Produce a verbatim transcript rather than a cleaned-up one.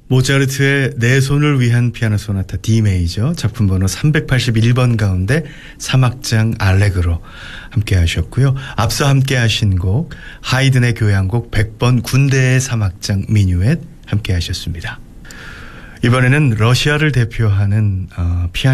모차르트의 내 손을 위한 피아노 소나타 D 메이저 작품 번호 삼백팔십일 번 가운데 삼 악장 알레그로 함께 하셨고요. 앞서 함께 하신 곡 하이든의 교향곡 백 번 군대의 삼 악장 미뉴엣 함께 하셨습니다. 이번에는 러시아를 대표하는 어, 피아노